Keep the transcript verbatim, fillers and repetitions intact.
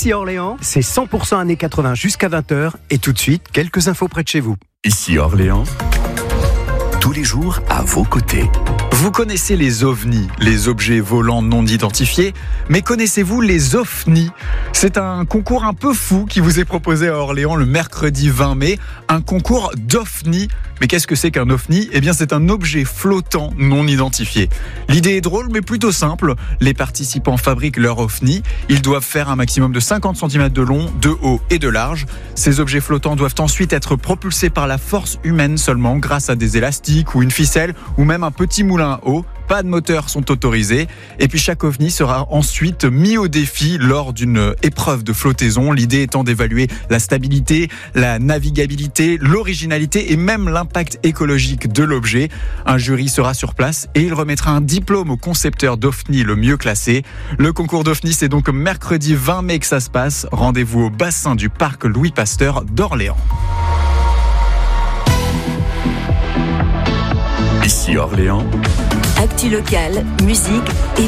Ici Orléans, c'est cent pour cent années quatre-vingts jusqu'à vingt heures. Et tout de suite, quelques infos près de chez vous. Ici Orléans, tous les jours à vos côtés. Vous connaissez les ovnis, les objets volants non identifiés, mais connaissez-vous les ofnis ? C'est un concours un peu fou qui vous est proposé à Orléans le mercredi vingt mai, un concours d'ovnis. Mais qu'est-ce que c'est qu'un ovni ? Eh bien, c'est un objet flottant non identifié. L'idée est drôle, mais plutôt simple. Les participants fabriquent leur ovni. Ils doivent faire un maximum de cinquante centimètres de long, de haut et de large. Ces objets flottants doivent ensuite être propulsés par la force humaine seulement, grâce à des élastiques ou une ficelle, ou même un petit moulin à eau. Pas de moteurs sont autorisés. Et puis chaque ovni sera ensuite mis au défi lors d'une épreuve de flottaison. L'idée étant d'évaluer la stabilité, la navigabilité, l'originalité et même l'impact écologique de l'objet. Un jury sera sur place et il remettra un diplôme au concepteur d'ovni le mieux classé. Le concours d'ovni, c'est donc mercredi vingt mai que ça se passe. Rendez-vous au bassin du parc Louis Pasteur d'Orléans. Ici Orléans. Actu locale, musique et